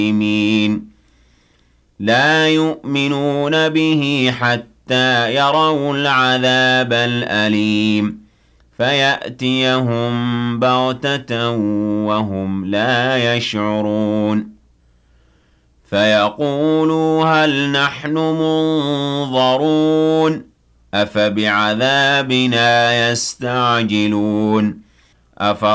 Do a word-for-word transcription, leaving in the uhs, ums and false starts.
لا يؤمنون به حتى يروا العذاب الأليم فيأتيهم بغتة وهم لا يشعرون فيقولوا هل نحن منظرون أفبعذابنا يستعجلون